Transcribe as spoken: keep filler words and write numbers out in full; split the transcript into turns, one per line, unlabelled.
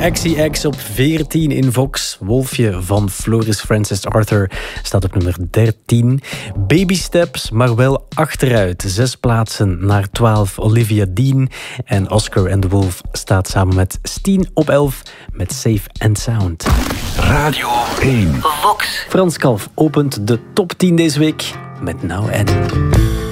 X C X op veertien in Vox. Wolfje van Floris Francis Arthur staat op nummer dertien. Baby Steps, maar wel achteruit. Zes plaatsen naar twaalf. Olivia Dean en Oscar and the Wolf staat samen met Steen op elf met Safe and Sound.
Radio één.
Vox. Frans Kalf opent de top tien deze week met Now and.